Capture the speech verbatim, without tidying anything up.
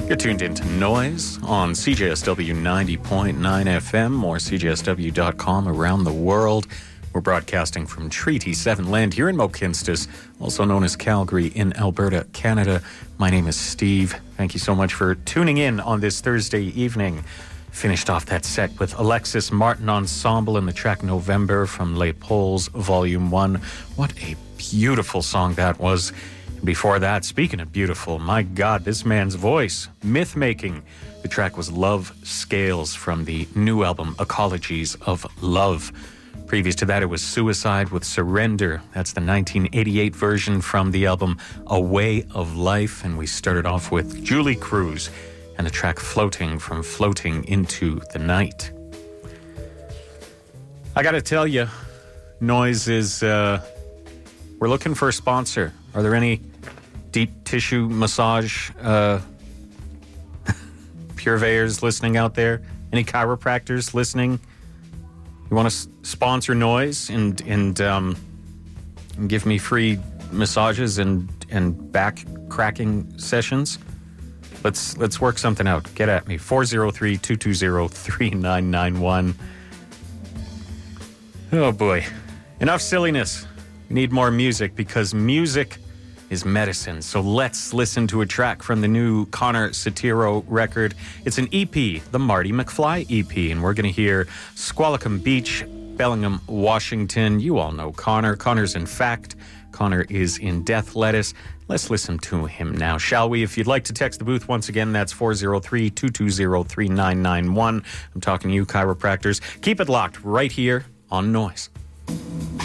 You're tuned into Noise on C J S W ninety point nine F M or C J S W dot com around the world. We're broadcasting from Treaty seven Land here in Mohkinstsis, also known as Calgary in Alberta, Canada. My name is Steve. Thank you so much for tuning in on this Thursday evening. Finished off that set with Alexis Martin Ensemble and the track November from Les Pauls Volume one. What a beautiful song that was. Before that, speaking of beautiful, my God, this man's voice, myth-making. The track was Love Scales from the new album, Ecologies of Love. Previous to that, it was Suicide with Surrender. That's the nineteen eighty-eight version from the album A Way of Life. And we started off with Julie Cruz and the track Floating from Floating into the Night. I gotta tell you, Noise is, uh, we're looking for a sponsor. Are there any deep tissue massage uh, purveyors listening out there? Any chiropractors listening? You want to s- sponsor Noise and and, um, and give me free massages and and back cracking sessions? Let's let's work something out. Get at me. four oh three, two two zero, three nine nine one. Oh boy. Enough silliness. We need more music because music is medicine. So let's listen to a track from the new Connor Satiro record. It's an E P, the Marty McFly E P, and we're going to hear Squalicum Beach, Bellingham, Washington. You all know Connor. Connor's in Fact. Connor is in Death Lettuce. Let's listen to him now, shall we? If you'd like to text the booth once again, that's four oh three, two two zero, three nine nine one. I'm talking to you, chiropractors. Keep it locked right here on Noise.